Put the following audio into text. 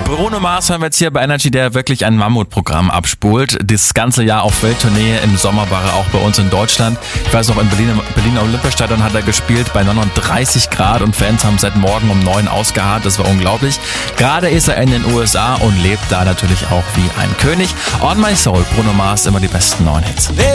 Bruno Mars hören wir jetzt hier bei Energy, der wirklich ein Mammutprogramm abspult. Das ganze Jahr auf Welttournee, im Sommer war er auch bei uns in Deutschland. Ich weiß noch, in Berliner Olympiastadion hat er gespielt bei 39 Grad und Fans haben seit morgen um 9 ausgeharrt. Das war unglaublich. Gerade ist er in den USA und lebt da natürlich auch wie ein König. On My Soul, Bruno Mars, immer die besten neuen Hits.